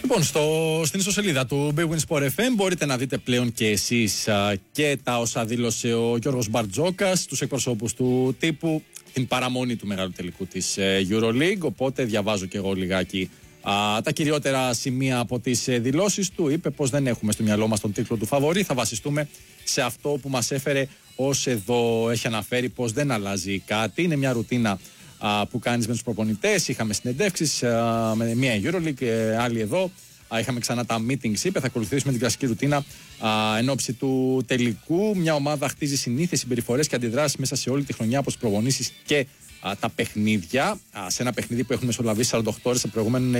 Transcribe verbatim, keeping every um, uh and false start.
Λοιπόν, στο, στην ιστοσελίδα του Big Win Sport εφ εμ μπορείτε να δείτε πλέον και εσείς α, και τα όσα δήλωσε ο Γιώργος Μπαρτζόκας, τους εκπροσώπους του τύπου, την παραμονή του μεγάλου τελικού της ε, EuroLeague. Οπότε διαβάζω και εγώ λιγάκι α, τα κυριότερα σημεία από τις ε, δηλώσεις του. Είπε πως δεν έχουμε στο μυαλό μας τον τίτλο του φαβορί, θα βασιστούμε σε αυτό που μας έφερε ως εδώ. Έχει αναφέρει πως δεν αλλάζει κάτι, είναι μια ρουτίνα α, που κάνεις με τους προπονητές. Είχαμε συνεντεύξεις α, με μία EuroLeague, ε, άλλη εδώ. Α, είχαμε ξανά τα meetings, είπε. Θα ακολουθήσουμε την κλασική ρουτίνα α, εν ώψη του τελικού. Μια ομάδα χτίζει συνήθειες, συμπεριφορές και αντιδράσεις μέσα σε όλη τη χρονιά από τις προπονήσεις και α, τα παιχνίδια. Α, σε ένα παιχνίδι που έχουν μεσολαβήσει σαράντα οκτώ ώρες, τα προηγούμενα